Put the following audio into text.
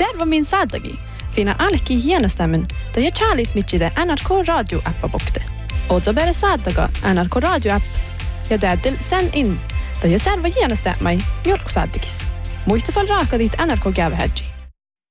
serva min saadagi. Fina alki hienastämmen, da ja Charlies mitchide NRK Radio appa bokte. Ozo bere saadaga NRK Radio apps. Ja täytyy sen in, da ja serva hienastämmai jorku saadagis. Muista fall raaka dit NRK gävehedji.